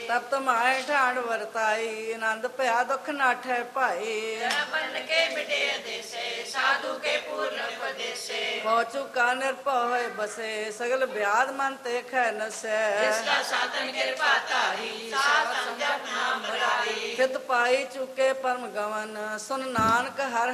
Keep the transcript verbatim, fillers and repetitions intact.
ਤਬ ਤਮਾਏ ਠਾਣ ਵਰਤਾਈ ਆਨੰਦ ਭਇਆ ਦੁਖ ਨਾਠੈ ਭਾਈ ਬਨ ਕੇ ਮਿਟੇ ਦੇਸੇ ਸਾਧੂ ਕੇ ਪੂਰਨ ਪਦੇਸੇ ਪਹੁੰਚੂ ਕਾ ਨਿਰਭਉ ਹੋਏ ਬਸੇ ਸਗਲ ਬਿਆਦ ਮਨ ਤੇ ਖੈ ਨਸੈ ਜਿਸਕਾ ਸਾਧਨ ਕਿਰਪਾ ਧਾਰੀ ਸਾਧ ਸੰਗਤ ਨਾਮ ਬੁਲਾਈ ਚਿਤ ਪਾਈ ਚੁਕੇ ਪਰਮ ਗਵਨ ਸੁਨ ਨਾਨਕ ਹਰ